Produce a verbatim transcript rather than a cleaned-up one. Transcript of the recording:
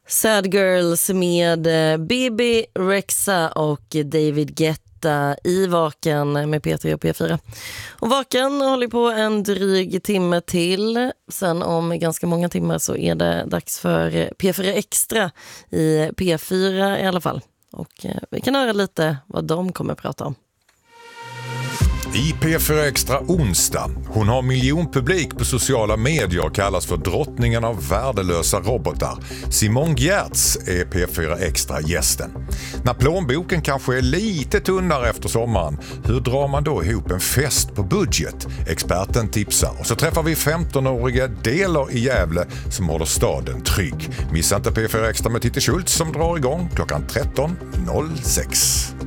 Sad Girls med Bibi Rexha och David Guetta i Vaken med P tre och P fyra. Och Vaken håller på en dryg timme till. Sen om ganska många timmar så är det dags för P fyra Extra i P fyra i alla fall. Och vi kan höra lite vad de kommer att prata om. I P fyra Extra onsdag. Hon har miljonpublik på sociala medier och kallas för drottningen av värdelösa robotar. Simon Giertz är P fyra Extra gästen. När plånboken kanske är lite tunnare efter sommaren, hur drar man då ihop en fest på budget? Experten tipsar. Och så träffar vi femtonåriga Delar i Gävle som håller staden trygg. Missa inte P fyra Extra med Titti Schultz som drar igång klockan tretton noll sex.